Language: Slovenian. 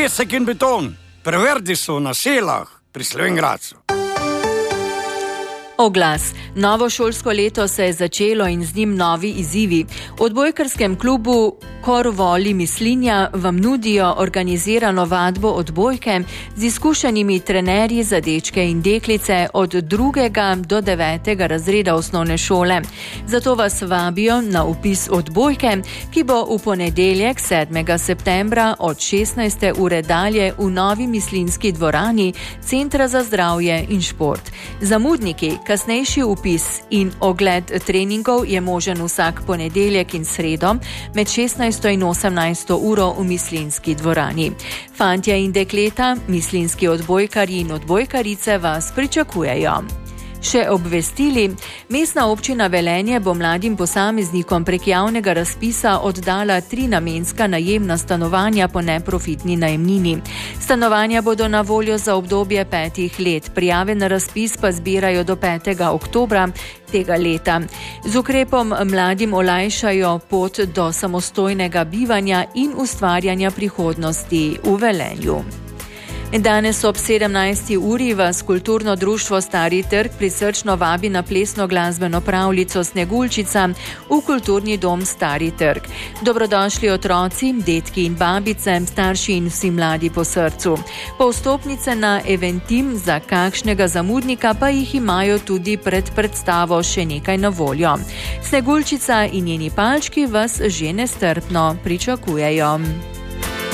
pesek in beton. Preverdi so na Selah pri Slovenj Gradcu. Oglas. Novo šolsko leto se je začelo in z njim novi izzivi. V odbojkarskem klubu Korvoli Mislinja vam nudijo organizirano vadbo odbojke z izkušenimi trenerji za dečke in deklice od 2. do 9. razreda osnovne šole. Zato vas vabijo na vpis odbojke, ki bo v ponedeljek 7. septembra od 16. ure dalje v novi mislinjski dvorani Centra za zdravje in šport. Zamudniki, kasnejši vpis in ogled treningov je možen vsak ponedeljek in sredo med 16. in 18. uro v mislinjski dvorani. Fantje in dekleta, mislinjski odbojkarji in odbojkarice vas pričakujejo. Še obvestili, Mestna občina Velenje bo mladim posameznikom prek javnega razpisa oddala 3 namenska najemna stanovanja po neprofitni najemnini. Stanovanja bodo na voljo za obdobje 5 let, prijave na razpis pa zbirajo do 5. oktobra tega leta. Z ukrepom mladim olajšajo pot do samostojnega bivanja in ustvarjanja prihodnosti v Velenju. Danes ob 17. uri vas kulturno društvo Stari trg prisrčno vabi na plesno glasbeno pravljico Sneguljčica v kulturni dom Stari trg. Dobrodošli otroci, detki in babice, starši in vsi mladi po srcu. Po vstopnice na Eventim za kakšnega zamudnika pa jih imajo tudi pred predstavo še nekaj na voljo. Sneguljčica in njeni palčki vas že nestrpno pričakujejo.